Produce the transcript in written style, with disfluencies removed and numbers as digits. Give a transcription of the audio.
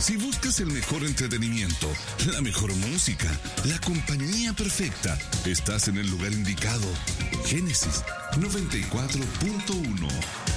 Si buscas el mejor entretenimiento, la mejor música, la compañía perfecta, estás en el lugar indicado. Génesis 94.1.